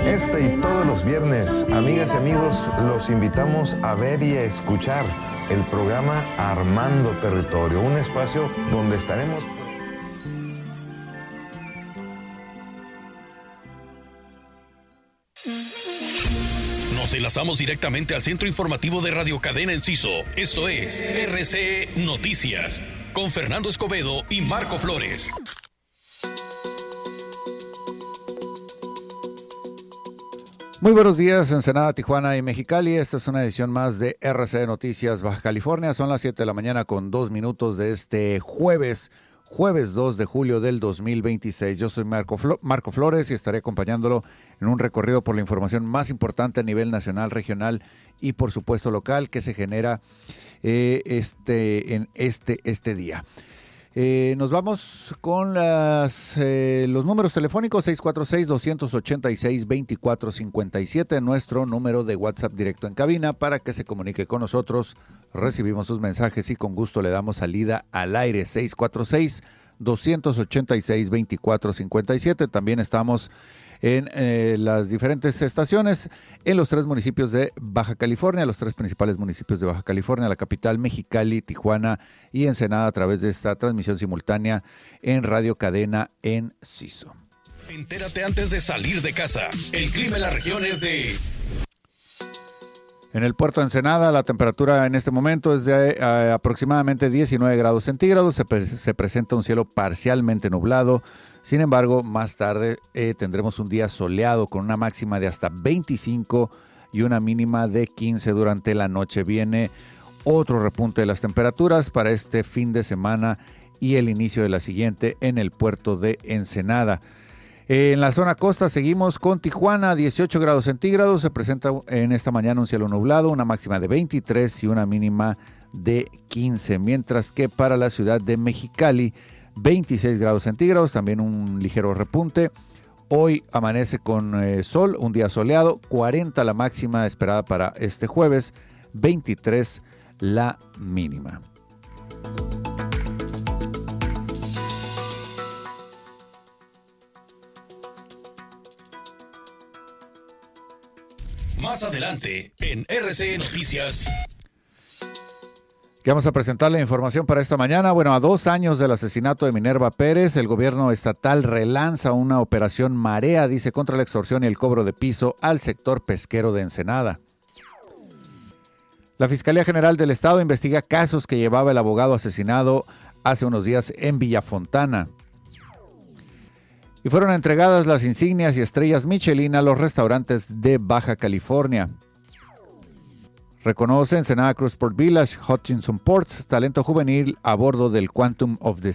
Este y todos los viernes, amigas y amigos, los invitamos a ver y a escuchar el programa Armando Territorio, un espacio donde estaremos... Nos enlazamos directamente al centro informativo de Radio Cadena Enciso. Esto es RCE Noticias, con Fernando Escobedo y Marco Flores. Muy buenos días, Ensenada, Tijuana y Mexicali. Esta es una edición más de RCE Noticias Baja California. Son las 7 de la mañana con 2 minutos de este jueves 2 de julio del 2026. Yo soy Marco Flores y estaré acompañándolo en un recorrido por la información más importante a nivel nacional, regional y por supuesto local que se genera en este día. Nos vamos con los números telefónicos 646-286-2457, nuestro número de WhatsApp directo en cabina para que se comunique con nosotros. Recibimos sus mensajes y con gusto le damos salida al aire. 646-286-2457. También estamos en las diferentes estaciones en los 3 municipios de Baja California, los 3 principales municipios de Baja California, la capital, Mexicali, Tijuana y Ensenada, a través de esta transmisión simultánea en Radio Cadena Enciso. Entérate antes de salir de casa. El clima en la región es de... En el puerto de Ensenada, la temperatura en este momento es de aproximadamente 19 grados centígrados. Se presenta un cielo parcialmente nublado. Sin embargo, más tarde tendremos un día soleado con una máxima de hasta 25 y una mínima de 15 durante la noche. Viene otro repunte de las temperaturas para este fin de semana y el inicio de la siguiente en el puerto de Ensenada. En la zona costa seguimos con Tijuana, 18 grados centígrados. Se presenta en esta mañana un cielo nublado, una máxima de 23 y una mínima de 15. Mientras que para la ciudad de Mexicali, 26 grados centígrados, también un ligero repunte. Hoy amanece con sol, un día soleado, 40 la máxima esperada para este jueves, 23 la mínima. Más adelante, en RCE Noticias. Que vamos a presentar la información para esta mañana. Bueno, a 2 años del asesinato de Minerva Pérez, el gobierno estatal relanza una operación Marea, dice, contra la extorsión y el cobro de piso al sector pesquero de Ensenada. La Fiscalía General del Estado investiga casos que llevaba el abogado asesinado hace unos días en Villafontana. Y fueron entregadas las insignias y estrellas Michelin a los restaurantes de Baja California. Reconoce Ensenada Cruzport Village, Hutchinson Ports, talento juvenil a bordo del Quantum of the